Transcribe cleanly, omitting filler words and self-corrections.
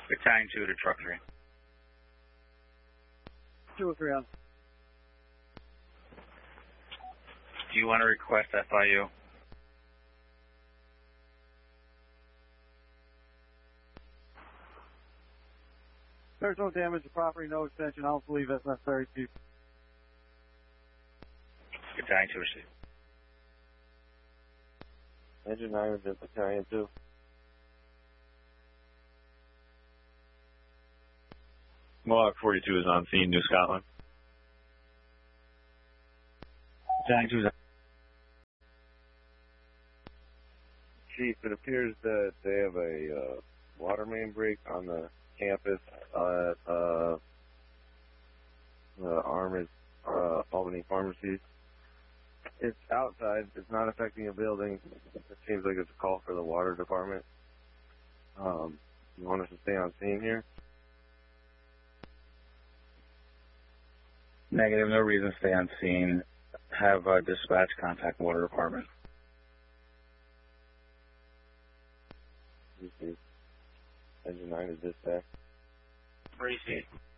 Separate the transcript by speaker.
Speaker 1: Battalion 2 to truck 3.
Speaker 2: 203 on.
Speaker 1: Do you want to request FIU?
Speaker 2: There's no damage to property, no extension. I don't believe that's necessary, Chief.
Speaker 1: Battalion 2 receive.
Speaker 3: Engine 9 is at Battalion 2.
Speaker 4: Mohawk 42 is on scene, New Scotland.
Speaker 1: Battalion 2 is on.
Speaker 3: Chief, it appears that they have a water main break on the campus at Albany Pharmacy. It's outside. It's not affecting a building. It seems like it's a call for the water department. You want us to stay on scene here?
Speaker 1: Negative, no reason to stay on scene. Have dispatch contact water department.
Speaker 3: Engine 9 is dispatch.
Speaker 1: Receive.